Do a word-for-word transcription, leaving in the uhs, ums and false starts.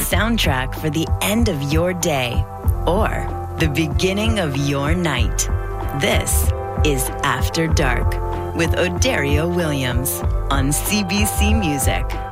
soundtrack for the end of your day or the beginning of your night. This is After Dark with Odario Williams on C B C Music.